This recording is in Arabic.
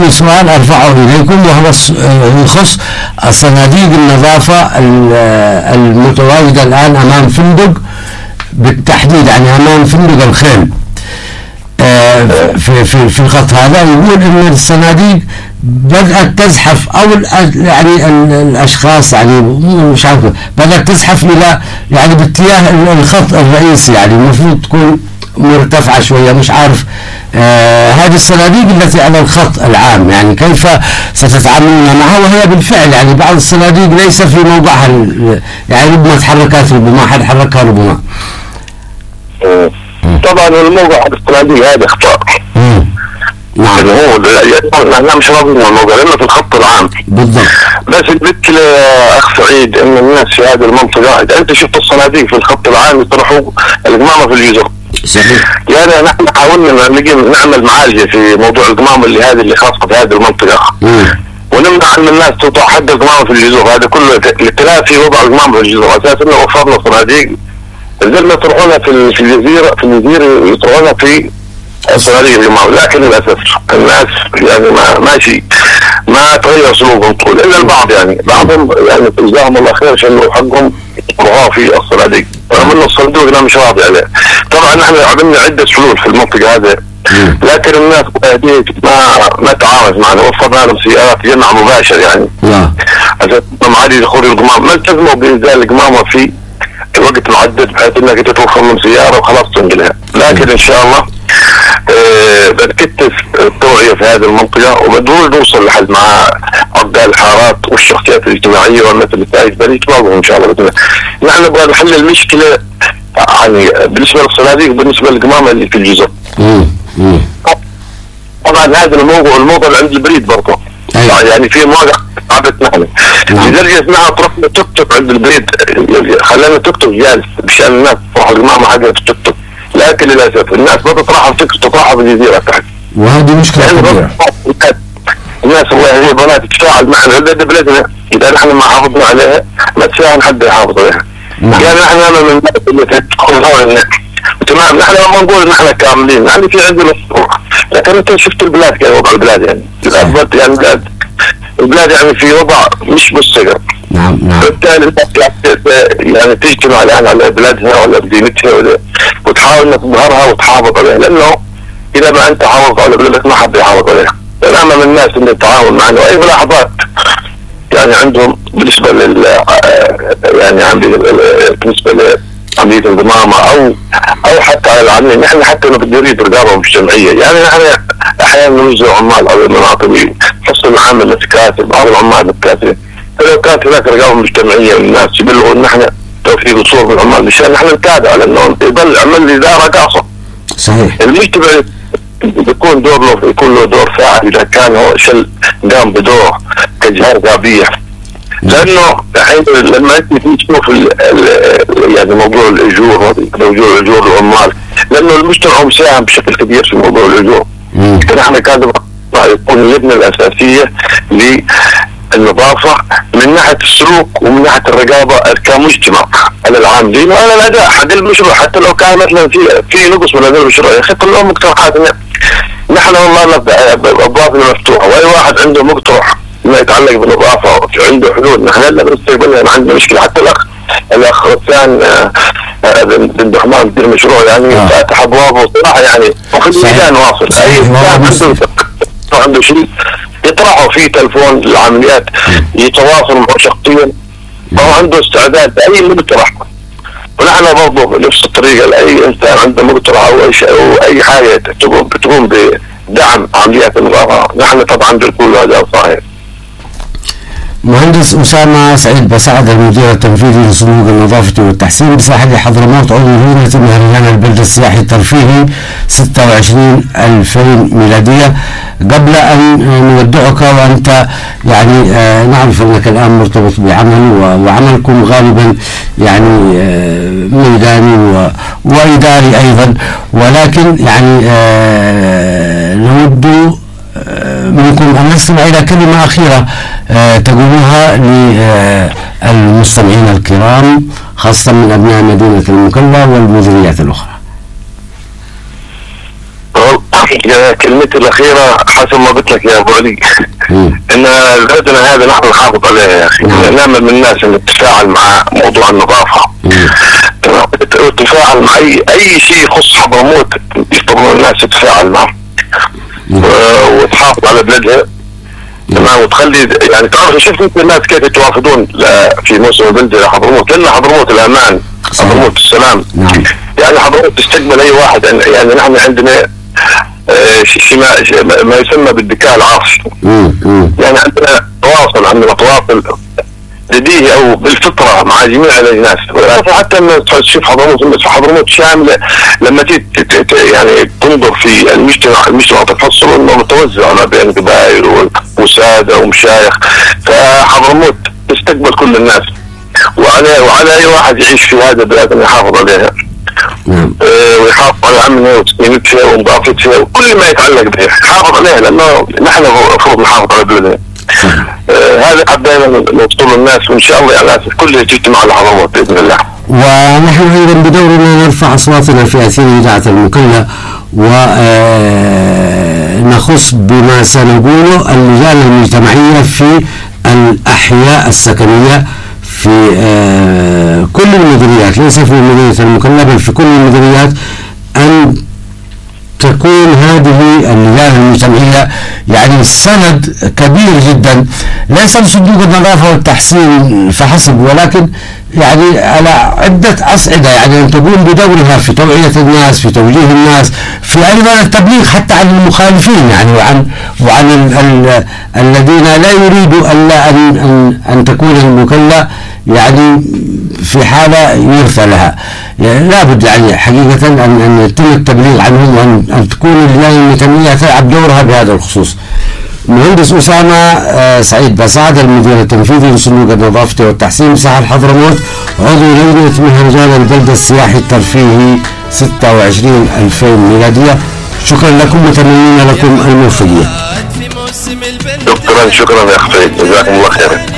سؤال أرفعه إليكم، وهو يخص صناديق النظافة المتواجدة الآن أمام فندق، بالتحديد يعني أمام فندق الخيل في الخط هذا. يقول إن الصناديق بدأت تزحف، أو يعني الأشخاص يعني مش عارف بدأت تزحف إلى يعني باتجاه الخط الرئيسي، يعني المفروض تكون مرتفعة شوية، مش عارف هذه الصناديق التي على الخط العام يعني كيف ستتعاملون معها؟ وهي بالفعل يعني بعض الصناديق ليس في موضعها، يعني ربما تحركات، ربما حد حركها، ربما. طبعا الموضوع حق الصناديق هذا اخطاء. نعم. هو احنا مش راضيين من الموضوع لانه في الخط العام بالضبط. بس قلت لاخ سعيد ان الناس في هذه المنطقه، اذا انت شفت الصناديق في الخط العام يطرحوا القمامه في الجزر. صحيح. يعني نحن حاولنا نعمل معالجه في موضوع القمامه اللي خاصه في هذه المنطقه. ونمنع عن الناس تطرح حد القمامه في الجزر، هذا كله لتلافي وضع القمامه في الجزر. اساسا وفرنا صناديق قدرنا يطرحونها في الجزيره، يطرحونها في الصناديق القمامه، لكن للاسف الناس يعني ما تغير سلوكهم طول، الا البعض يعني بعضهم يعني جزاهم الله خير شلوا حقهم يطرحوها في الصناديق، رغم انه الصندوق انا مش راضي عليه. طبعا نحن عملنا عده حلول في المنطقه هذه، لكن الناس ما تعاونت معنا. وفرنا لهم سيارات جمع مباشر يعني عشان ما عاد يدخلوا القمامه، ما التزموا بانزال القمامه في وقت محدد بحيث انك توفر لهم سياره وخلاص تنقلها. لكن ان شاء الله بنكتف التوعيه في هذه المنطقه، وبنقول نوصل لحل مع عقداء الحارات والشخصيات الاجتماعيه والناس اللي تايج يتواجهوا ان شاء الله باذن الله. نحن نبغى نحل المشكله يعني بالنسبه للصناديق، بالنسبه للقمامه اللي في الجزر. طبعا هذا الموضوع عند البريد برضه. يعني في مواقع تعبت نحن لدرجه انها طرحنا توك توك عند البريد، خلانا توك توك جالس مشان الناس تروح القمامه حقها في التوك توك، لكن للاسف الناس ما تطرحها في تطرحها في الجزيره تحت، وهذه مشكله كبيره. الناس الله هي بنات تتفاعل معنا عند بلادنا، اذا نحن ما حافظنا عليها ما تساهم حد يحافظ عليها. يعني نحن من الناس اللي تدخل هون تمام. نحن لما نقول نحن كاملين يعني في عندنا الصروح، لكن انت شفت البلاد كيف وضع البلاد يعني البلاد يعني في وضع مش مستقر. نعم. بالتالي يعني تجتمع الان على بلادها ولا بدينتها وتحاول انك تظهرها وتحافظ عليها، لانه اذا ما انت حافظت على بلدك ما حد يحافظ عليها. انا من الناس اللي التعاون معنا واي ملاحظات يعني عندهم بالنسبه يعني بالنسبه لعمليه القمامه او حتى على العاملين. نحن حتى نريد رقابه مجتمعيه، يعني نحن احيانا نوزع عمال او المناطق فصل عام المتكاتب، بعض العمال متكاتبين، فلو كانت هناك رقابه مجتمعيه من الناس يبلغوا ان نحن توفير وصول من العمال مشان نحن نتابع، لانه يظل عمل الاداره قاصر. صحيح. المجتمع يكون له دور فاعل اذا كان هو قام بدور كجهه رقابيه، لانه الحين لما انت تشوف يعني موضوع الاجور العمال، لانه المجتمع مساهم بشكل كبير في موضوع الاجور. نحن كان يكون اللجنه الاساسيه للنظافه من ناحيه السلوك ومن ناحيه الرقابه كمجتمع على العاملين وعلى الاداء حق المشروع، حتى لو كان مثلا في نقص من هذا المشروع يا اخي كل لهم مقترحاتنا. نحن والله ابوابنا مفتوحه، واي واحد عنده مقترح ما يتعلق بالنظافه عنده حلول نحن لا بنستقبلها، ما عندنا مشكله. حتى الاخ غسان بن دحمان مدير مشروع يعني فاتح ابوابه صراحه يعني وفي الميدان واصل. عنده شيء يطرحوا فيه تلفون للعمليات يتواصلوا معه شخصيا، فهو عنده استعداد لاي مقترح. ونحن برضه بنفس الطريقه لاي انسان عنده مقترح او اي شيء او اي حاجه تقوم بدعم عمليات النظافه، نحن طبعا بنقول هذا صحيح. مهندس أسامة سعيد بسعد المدير التنفيذي لصندوق النظافة والتحسين بساحل حضرموت، عضو لجنة مهرجان البلد السياحي الترفيهي 26/2000 ميلادية. قبل أن نودعك وأنت يعني نعرف أنك الآن مرتبط بعمل وعملكم غالبا يعني ميداني وإداري أيضا، ولكن يعني نود منكم أن نستمع إلى كلمة أخيرة تقولوها للمستمعين الكرام خاصة من أبناء مدينة المكلا والمديريات الأخرى. كلمتي الأخيرة حسب ما قلت لك يا أبو علي، إن بلدنا هذا نحن نحافظ عليها يا أخي. نعمل من الناس اللي تتفاعل مع موضوع النظافة، تتفاعل مع أي شيء يخص حضرموت، يطلبون الناس تتفاعل معه وتحافظ على بلدها. تمام. وتخلي يعني تعرف شوف انت الناس كيف يتوافدون في موسم البلدة لحضرموت، لأن حضرموت الأمان، حضرموت السلام. يعني حضرموت تستقبل أي واحد. يعني نحن عندنا شيء ما يسمى بالذكاء العاطفي. يعني عندنا تواصل بديهي او بالفطره مع جميع الناس. حتى لما تشوف حضرموت شامله، لما يعني تنظر في المجتمع تحصل انه متوزع ما بين قبائل وساده ومشايخ. فحضرموت تستقبل كل الناس، وعلى اي واحد يعيش في هذا البلاد ان يحافظ عليها. ويحافظ على امنها وسكينتها ونظافتها وكل ما يتعلق بها يحافظ عليها، لانه نحن المفروض نحافظ على بلدنا. هذا حبينا نوصل للناس، وان شاء الله الناس كلها تجتمع على حضرموت باذن الله. ونحن ايضا بدورنا نرفع اصواتنا في اثير اذاعه المكلا، ونخص بما سنقوله اللجان المجتمعيه في الاحياء السكنيه في كل المديريات، ليس في مديريه المكلا بل في كل المديريات، ان تكون هذه اللجان المجتمعية يعني سند كبير جدا، ليس لصندوق النظافة والتحسين فحسب، ولكن يعني على عدة أصعدة، يعني أن تقوم بدورها في توعية الناس، في توجيه الناس، في أيضا التبليغ حتى عن المخالفين، يعني وعن الذين لا يريدوا أن تكون المكلا يعني في حالة يرثى لها. يعني لابد يعني حقيقة أن يتم التبليغ عنهم، وأن تكون اللجان المجتمعية تلعب دورها بهذا الخصوص. مهندس أسامة سعيد بسعد، المدير التنفيذي لصندوق النظافة والتحسين بساحل حضرموت، عضو لجنة مهرجان البلدة السياحي الترفيهي 26/2000 ميلادية. شكرا لكم، متمنين لكم الموفقية. شكرا يا أخي، جزاكم الله خيرا.